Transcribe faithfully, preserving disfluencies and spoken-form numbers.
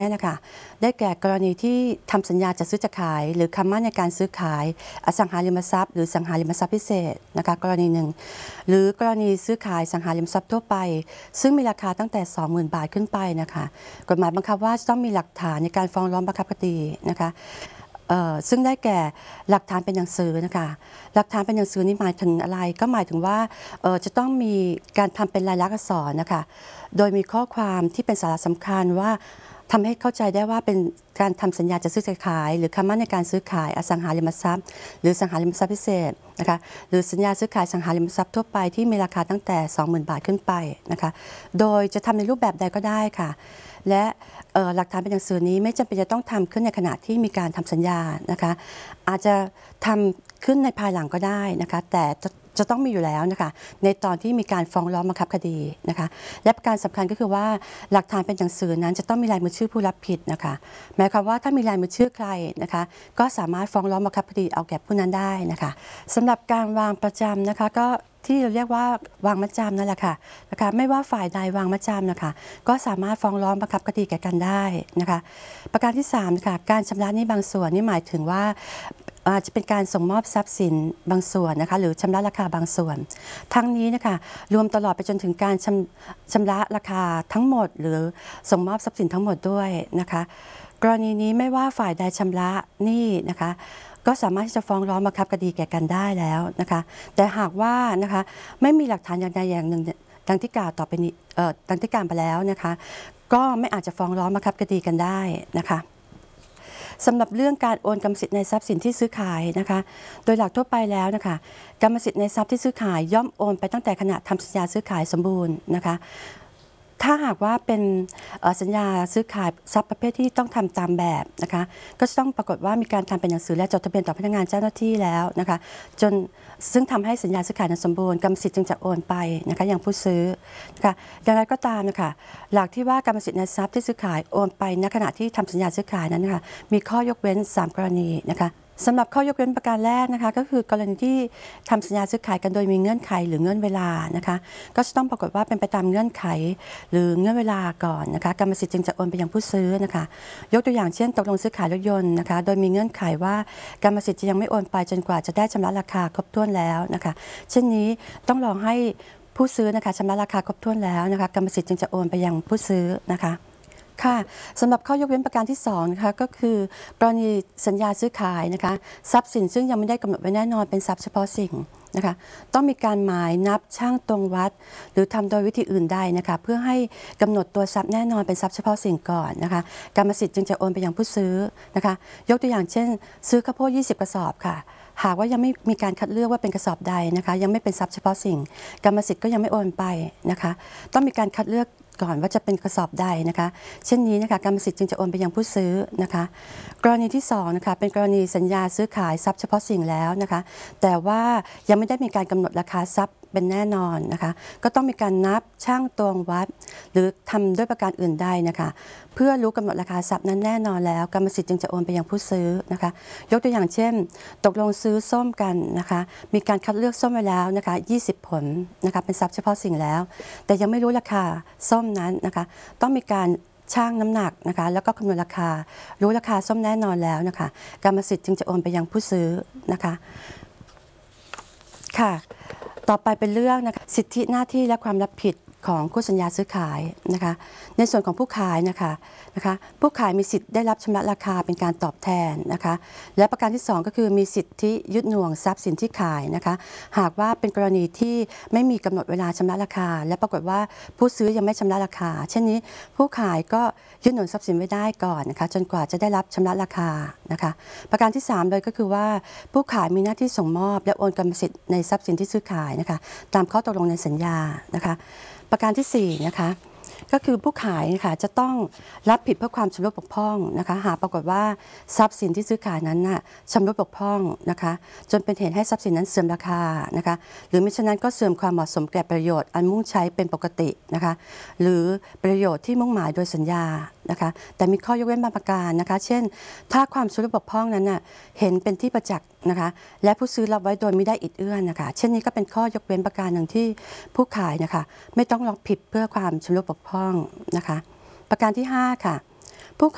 นี่นะคะได้แก่กรณีที่ทำสัญญาจัดซื้อจัดขายหรือคำมั่นในการซื้อขายอสังหาริมทรัพย์หรือสังหาริมทรัพย์พิเศษนะคะกรณีหนึ่งหรือกรณีซื้อขายสังหาริมทรัพย์ทั่วไปซึ่งมีราคาตั้งแต่ สองหมื่น บาทขึ้นไปนะคะกฎหมายบังคับว่าจะต้องมีหลักฐานในการฟ้องร้องบังคับคดีนะคะซึ่งได้แก่หลักฐานเป็นหนังสือนะคะหลักฐานเป็นหนังสือนี่หมายถึงอะไรก็หมายถึงว่าจะต้องมีการทำเป็นลายลักษณ์อักษรนะคะโดยมีข้อความที่เป็นสาระสำคัญว่าทำให้เข้าใจได้ว่าเป็นการทำสัญญาจัดซื้อจัดขายหรือคำมั่นในการซื้อขายอสังหาริมทรัพย์หรือสังหาริมทรัพย์พิเศษนะคะหรือสัญญาซื้อขายสังหาริมทรัพย์ทั่วไปที่มีราคาตั้งแต่ สองหมื่น บาทขึ้นไปนะคะโดยจะทำในรูปแบบใดก็ได้ค่ะและหลักฐานเป็นหนังสือนี้ไม่จำเป็นจะต้องทำขึ้นในขณะที่มีการทำสัญญานะคะอาจจะทำขึ้นในภายหลังก็ได้นะคะแต่จะจะต้องมีอยู่แล้วนะคะในตอนที่มีการฟ้องร้องบังคับคดีนะคะและประการสำคัญก็คือว่าหลักฐานเป็นหนังสือนั้นจะต้องมีลายมือชื่อผู้รับผิดนะคะหมายความว่าถ้ามีลายมือชื่อใครนะคะก็สามารถฟ้องร้องบังคับคดีเอาแก่ผู้นั้นได้นะคะสำหรับการวางประจำนะคะก็ที่เราเรียกว่าวางมัดจำนั่นแหละค่ะนะคะไม่ว่าฝ่ายใดวางมัดจำนะคะก็สามารถฟ้องร้องบังคับคดีแก่กันได้นะคะประการที่สามนะคะการชำระหนี้บางส่วนนี่หมายถึงว่าอาจจะเป็นการส่งมอบทรัพย์สินบางส่วนนะคะหรือชำระราคาบางส่วนทั้งนี้นะคะรวมตลอดไปจนถึงการชำชำระราคาทั้งหมดหรือส่งมอบทรัพย์สินทั้งหมดด้วยนะคะกรณีนี้ไม่ว่าฝ่ายใดชำระหนี้นะคะก็สามารถที่จะฟ้องร้องบังคับคดีแก่กันได้แล้วนะคะแต่หากว่านะคะไม่มีหลักฐานอย่างใดอย่างหนึ่งดังที่กล่าวต่อไปนี้เอ่อดังที่กล่าวไปแล้วนะคะก็ไม่อาจจะฟ้องร้องบังคับคดีกันได้นะคะสำหรับเรื่องการโอนกรรมสิทธิ์ในทรัพย์สินที่ซื้อขายนะคะโดยหลักทั่วไปแล้วนะคะกรรมสิทธิ์ในทรัพย์ที่ซื้อขายย่อมโอนไปตั้งแต่ขณะทำสัญญาซื้อขายสมบูรณ์นะคะถ้าหากว่าเป็นสัญญาซื้อขายทรัพย์ประเภทที่ต้องทำตามแบบนะคะก็จะต้องปรากฏว่ามีการทำเป็นหนังสือและจดทะเบียนต่อพนักงานเจ้าหน้าที่แล้วนะคะจนซึ่งทำให้สัญญาซื้อขายนั้นสมบูรณ์กรรมสิทธิ์จึงจะโอนไปนะคะอย่างผู้ซื้อนะคะอย่างไรก็ตามนะคะหลักที่ว่ากรรมสิทธิ์ในทรัพย์ที่ซื้อขายโอนไปณขณะที่ทำสัญญาซื้อขายนั้นนะคะมีข้อยกเว้นสามกรณีนะคะสำหรับข้อยกเว้นประการแรกนะคะก็คือกรณีที่ทำสัญญาซื้อขายกันโดยมีเงื่อนไขหรือเงื่อนเวลานะคะก็จะต้องปรากฏว่าเป็นไปตามเงื่อนไขหรือเงื่อนเวลาก่อนนะคะกรรมสิทธิ์จึงจะโอนไปยังผู้ซื้อนะคะยกตัวอย่างเช่นตกลงซื้อขายรถยนต์นะคะโดยมีเงื่อนไขว่ากรรมสิทธิ์จะยังไม่โอนไปจนกว่าจะได้ชำระราคาครบถ้วนแล้วนะคะเช่นนี้ต้องรอให้ผู้ซื้อนะคะชำระราคาครบถ้วนแล้วนะคะกรรมสิทธิ์จึงจะโอนไปยังผู้ซื้อนะคะค่ะสำหรับข้อยกเว้นประการที่สองนะคะก็คือกรณีสัญญาซื้อขายนะคะทรัพย์สินซึ่งยังไม่ได้กำหนดไว้แน่นอนเป็นทรัพย์เฉพาะสิ่งนะคะต้องมีการหมายนับช่างตวงวัดหรือทำโดยวิธีอื่นใดนะคะเพื่อให้กำหนดตัวทรัพย์แน่นอนเป็นทรัพย์เฉพาะสิ่งก่อนนะคะกรรมสิทธิ์จึงจะโอนไปยังผู้ซื้อนะคะยกตัวอย่างเช่นซื้อข้าวโพดยี่สิบกระสอบค่ะหากว่ายังไม่มีการคัดเลือกว่าเป็นกระสอบใดนะคะยังไม่เป็นทรัพย์เฉพาะสิ่งกรรมสิทธิ์ก็ยังไม่โอนไปนะคะต้องมีการคัดเลือกก่อนว่าจะเป็นกระสอบใดนะคะเช่นนี้นะคะกรรมสิทธิ์จึงจะโอนไปยังผู้ซื้อนะคะกรณีที่สองนะคะเป็นกรณีสัญญาซื้อขายทรัพย์เฉพาะสิ่งแล้วนะคะแต่ว่ายังไม่ได้มีการกำหนดราคาทรัพย์เป็นแน่นอนนะคะก็ต้องมีการนับช่างตวงวัดหรือทำด้วยประการอื่นใดนะคะเพื่อรู้กำหนดราคาทรัพย์นั้นแน่นอนแล้วกรรมสิทธิ์จึงจะโอนไปยังผู้ซื้อนะคะยกตัวอย่างเช่นตกลงซื้อส้มกันนะคะมีการคัดเลือกส้มไว้แล้วนะคะยี่สิบผลนะคะเป็นทรัพย์เฉพาะสิ่งแล้วแต่ยังไม่รู้ราคาส้มนั้นนะคะต้องมีการช่างน้ำหนักนะคะแล้วก็คำนวณราคารู้ราคาส้มแน่นอนแล้วนะคะกรรมสิทธิ์จึงจะโอนไปยังผู้ซื้อนะคะค่ะต่อไปเป็นเรื่องนะคะสิทธิหน้าที่และความรับผิดของคู่สัญญาซื้อขายนะคะในส่วนของผู้ขายนะคะนะคะผู้ขายมีสิทธิ์ได้รับชำระราคาเป็นการตอบแทนนะคะและประการที่สองก็คือมีสิทธิยึดหน่วงทรัพย์สินที่ขายนะคะหากว่าเป็นกรณีที่ไม่มีกำหนดเวลาชำระราคาและปรากฏว่าผู้ซื้อยังไม่ชำระราคาเช่นนี้ผู้ขายก็ยึดหน่วงทรัพย์สินไว้ได้ก่อนนะคะจนกว่าจะได้รับชำระราคานะคะประการที่สามเลยก็คือว่าผู้ขายมีหน้าที่ส่งมอบและโอนกรรมสิทธิ์ในทรัพย์สินที่ซื้อขายนะคะตามข้อตกลงในสัญญานะคะประการที่สี่นะคะก็คือผู้ขายนะคะจะต้องรับผิดเพื่อความชำรุดบกพร่องนะคะหากปรากฏว่าทรัพย์สินที่ซื้อขายนั้นน่ะชำรุดบกพร่องนะคะจนเป็นเหตุให้ทรัพย์สินนั้นเสื่อมราคานะคะหรือมิฉะนั้นก็เสื่อมความเหมาะสมแก่ประโยชน์อันมุ่งใช้เป็นปกตินะคะหรือประโยชน์ที่มุ่งหมายโดยสัญญานะคะแต่มีข้อยกเว้นบางประการนะคะเช่นถ้าความชำรุดบกพร่องนั้นน่ะเห็นเป็นที่ประจักษ์นะคะและผู้ซื้อรับไว้โดยไม่ได้อิดเอื้อนนะคะเช่นนี้ก็เป็นข้อยกเว้นประการหนึ่งที่ผู้ขายนะคะไม่ต้องรับผิดเพื่อความชำรุดบกพร่องนะคะประการที่ห้าค่ะ